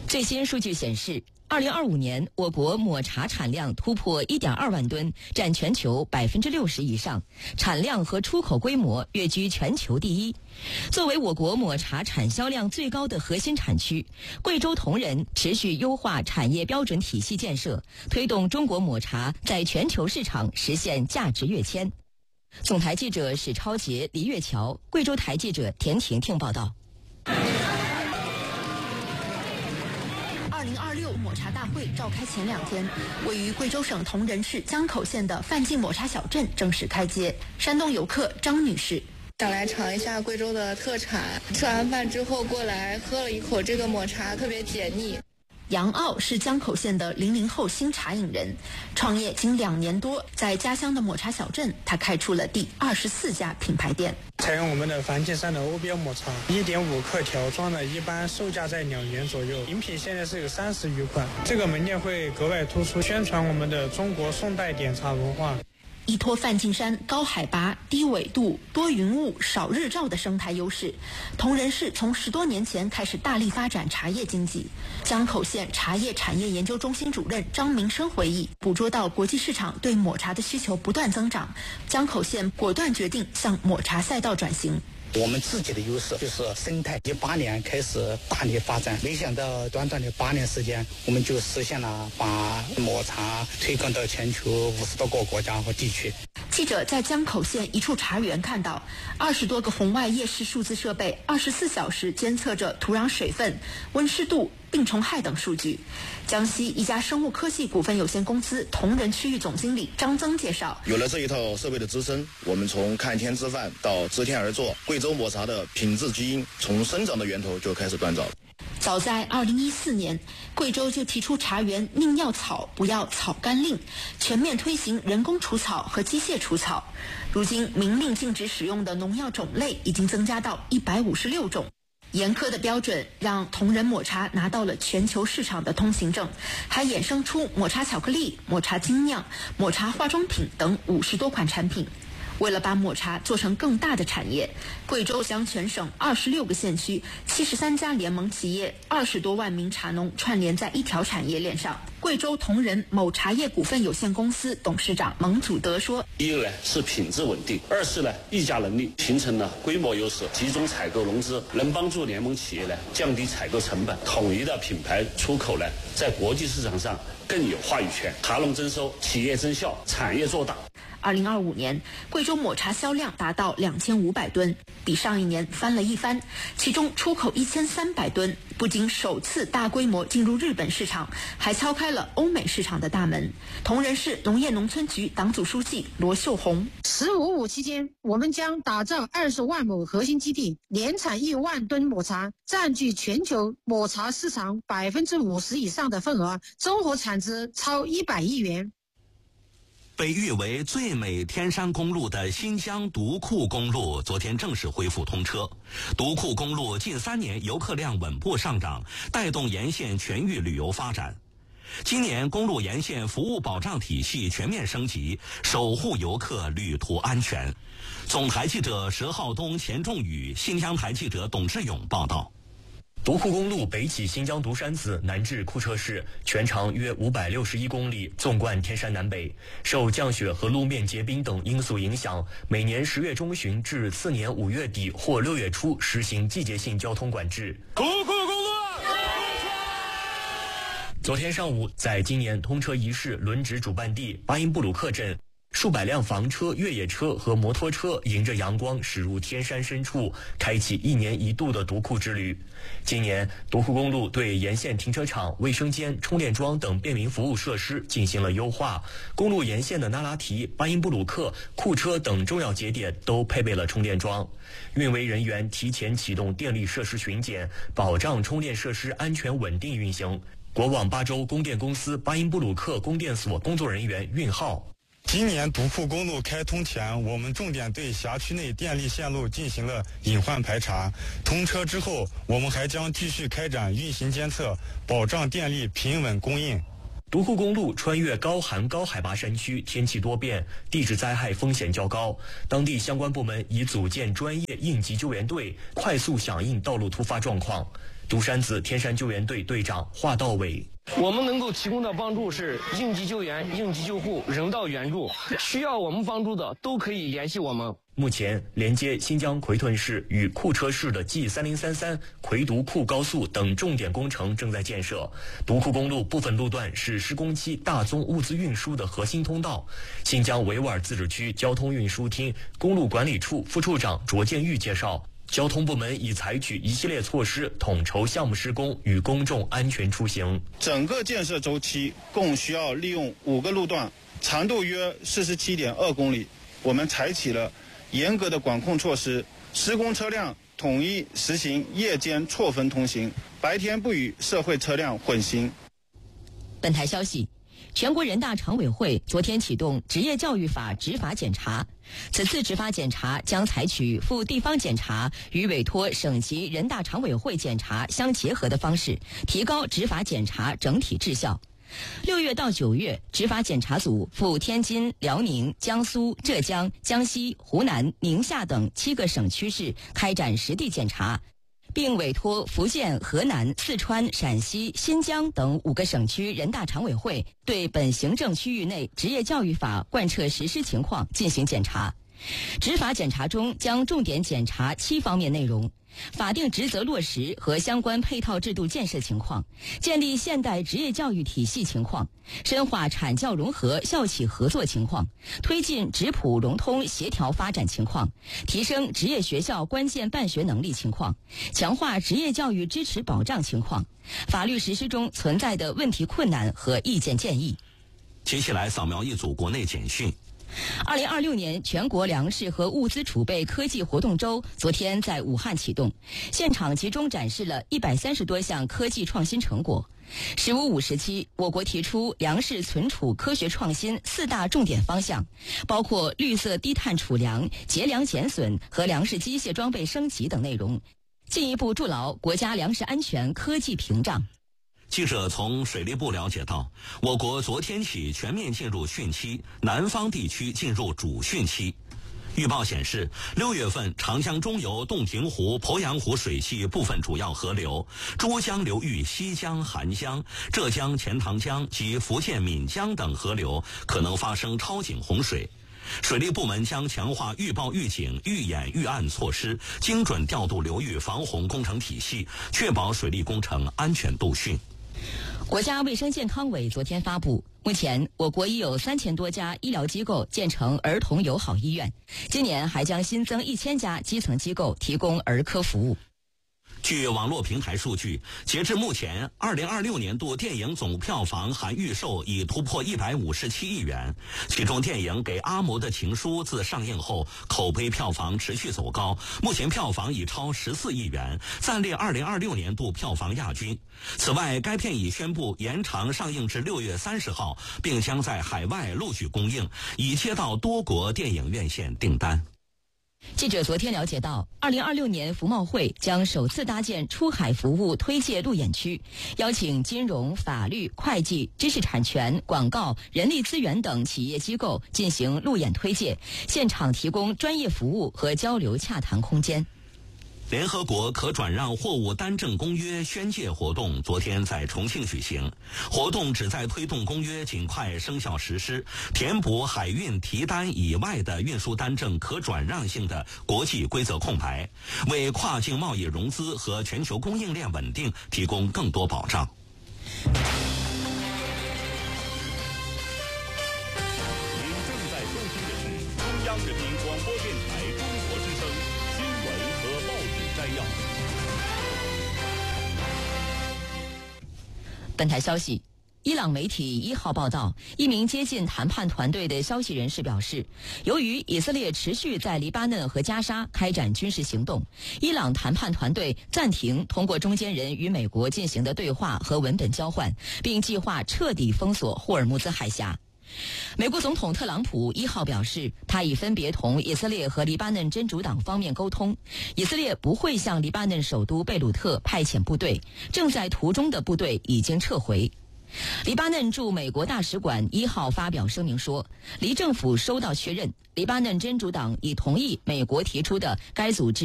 最新数据显示，2025年我国抹茶产量突破1.2万吨，占全球60%以上，产量和出口规模跃居全球第一。作为我国抹茶产销量最高的核心产区，贵州铜仁持续优化产业标准体系建设，推动中国抹茶在全球市场实现价值跃迁。总台记者史超杰、黎月桥，贵州台记者田婷婷报道。 2026抹茶大会召开前2天，位于贵州省铜仁市江口县的范进抹茶小镇正式开街。山东游客张女士想来尝一下贵州的特产，吃完饭之后过来喝了一口这个抹茶，特别解腻。 杨傲是江口县的00后新茶饮人，创业仅2年多，在家乡的抹茶小镇，他开出了第24家品牌店。 采用我们的梵净山的欧标抹茶，1.5克条装的，一般售价在2元左右。饮品现在是有30余款。这个门店会格外突出，宣传我们的中国宋代点茶文化。 依托梵净山高海拔、低纬度、多云雾、少日照的生态优势，铜仁市从10多年前开始大力发展茶叶经济。江口县茶叶产业研究中心主任张明生回忆，捕捉到国际市场对抹茶的需求不断增长，江口县果断决定向抹茶赛道转型。 我们自己的优势就是生态，18年开始大力发展，没想到短短的8年时间，我们就实现了把抹茶推广到全球50多个国家和地区。 记者在江口县一处茶园看到，20多个红外夜视数字设备24小时监测着土壤水分、温湿度、病虫害等数据。江西一家生物科技股份有限公司铜仁区域总经理张增介绍， 有了这一套设备的支撑，我们从看天吃饭到知天而作，贵州抹茶的品质基因从生长的源头就开始锻造。 早在2014年，贵州就提出茶园宁要草不要草甘令，全面推行人工除草和机械除草。如今明令禁止使用的农药种类已经增加到156种。严苛的标准让铜仁抹茶拿到了全球市场的通行证，还衍生出抹茶巧克力、抹茶精酿、抹茶化妆品等50多款产品。为了把抹茶做成更大的产业，贵州将全省26个县区、73家联盟企业、20多万名茶农串联在一条产业链上。贵州铜仁某茶叶股份有限公司董事长蒙祖德说：“ 一个呢是品质稳定，二是呢议价能力，形成了规模优势，集中采购融资，能帮助联盟企业呢降低采购成本，统一的品牌出口呢在国际市场上更有话语权，茶农增收，企业增效，产业做大。 ”2025年，贵州抹茶销量达到2500吨，比上一年翻了一番。其中出口1300吨，不仅首次大规模进入日本市场，还敲开了欧美市场的大门。铜仁市农业农村局党组书记罗秀红 ：“15-5期间，我们将打造20万亩核心基地，年产1万吨抹茶，占据全球抹茶市场50%以上的份额，综合产值超100亿元。” 被誉为最美天山公路的新疆独库公路昨天正式恢复通车。独库公路近3年游客量稳步上涨，带动沿线全域旅游发展。今年公路沿线服务保障体系全面升级，守护游客旅途安全。总台记者佘浩东、钱仲宇，新疆台记者董志勇报道。 独库公路北起新疆独山子，南至库车市，全长约561公里，纵贯天山南北。受降雪和路面结冰等因素影响，每年10月中旬至次年5月底或6月初实行季节性交通管制。 独库公路昨天上午，在今年通车仪式轮值主办地巴音布鲁克镇，数百辆房车、越野车和摩托车迎着阳光驶入天山深处，开启1年1度的独库之旅。今年，独库公路对沿线停车场、卫生间、充电桩等便民服务设施进行了优化。公路沿线的那拉提、巴音布鲁克、库车等重要节点都配备了充电桩。运维人员提前启动电力设施巡检，保障充电设施安全稳定运行。国网巴州供电公司巴音布鲁克供电所工作人员运浩： 今年独库公路开通前，我们重点对辖区内电力线路进行了隐患排查。通车之后，我们还将继续开展运行监测，保障电力平稳供应。 独库公路穿越高寒高海拔山区，天气多变，地质灾害风险较高。当地相关部门已组建专业应急救援队，快速响应道路突发状况。 独山子天山救援队队长华道伟。 我们能够提供的帮助是应急救援、应急救护、人道援助，需要我们帮助的都可以联系我们。 目前，连接新疆奎屯市与库车市的 G3033 奎独库高速等重点工程正在建设。独库公路部分路段是施工期大宗物资运输的核心通道。新疆维吾尔自治区交通运输厅公路管理处副处长卓建玉介绍，交通部门已采取一系列措施，统筹项目施工与公众安全出行。 整个建设周期共需要利用5个路段，长度约47.2公里。我们采取了严格的管控措施，施工车辆统一实行夜间错峰通行，白天不与社会车辆混行。 本台消息，全国人大常委会昨天启动职业教育法执法检查，此次执法检查将采取赴地方检查与委托省级人大常委会检查相结合的方式，提高执法检查整体质效。6月到9月，执法检查组赴天津、辽宁、江苏、浙江、江西、湖南、宁夏等7个省区市开展实地检查，并委托福建、河南、四川、陕西、新疆等5个省区人大常委会对本行政区域内职业教育法贯彻实施情况进行检查。执法检查中将重点检查7方面内容：法定职责落实和相关配套制度建设情况，建立现代职业教育体系情况，深化产教融合校企合作情况，推进职普融通协调发展情况，提升职业学校关键办学能力情况，强化职业教育支持保障情况，法律实施中存在的问题困难和意见建议。 接下来扫描一组国内简讯。 2026年全国粮食和物资储备科技活动周昨天在武汉启动，现场集中展示了130多项科技创新成果。“15五”时期，我国提出粮食存储科学创新4大重点方向，包括绿色低碳储粮、节粮减损和粮食机械装备升级等内容，进一步筑牢国家粮食安全科技屏障。 记者从水利部了解到，我国昨天起全面进入汛期，南方地区进入主汛期。预报显示，6月份长江中游洞庭湖、鄱阳湖水系部分主要河流、珠江流域西江、韩江、浙江钱塘江及福建闽江等河流可能发生超警洪水。水利部门将强化预报预警、预演预案措施，精准调度流域防洪工程体系，确保水利工程安全度汛。 国家卫生健康委昨天发布，目前我国已有3000多家医疗机构建成儿童友好医院，今年还将新增1000家基层机构提供儿科服务。 据网络平台数据，截至目前，2026年度电影总票房含预售已突破157亿元。其中，电影《给阿嬷的情书》自上映后，口碑票房持续走高，目前票房已超14亿元，暂列2026年度票房亚军。此外，该片已宣布延长上映至6月30号，并将在海外陆续公映，已接到多国电影院线订单。 记者昨天了解到，2026年服贸会将首次搭建出海服务推介路演区，邀请金融、法律、会计、知识产权、广告、人力资源等企业机构进行路演推介，现场提供专业服务和交流洽谈空间。 联合国可转让货物单证公约宣介活动昨天在重庆举行，活动旨在推动公约尽快生效实施，填补海运提单以外的运输单证可转让性的国际规则空白，为跨境贸易融资和全球供应链稳定提供更多保障。 您正在收听的是中央人民广播电台中国之声新闻和报纸摘要。 本台消息，伊朗媒体1号报道，一名接近谈判团队的消息人士表示，由于以色列持续在黎巴嫩和加沙开展军事行动，伊朗谈判团队暂停通过中间人与美国进行的对话和文本交换，并计划彻底封锁霍尔木兹海峡。美国总统特朗普1号表示，他已分别同以色列和黎巴嫩真主党方面沟通，以色列不会向黎巴嫩首都贝鲁特派遣部队，正在途中的部队已经撤回。黎巴嫩驻美国大使馆1号发表声明说，黎政府收到确认，黎巴嫩真主党已同意美国提出的该组织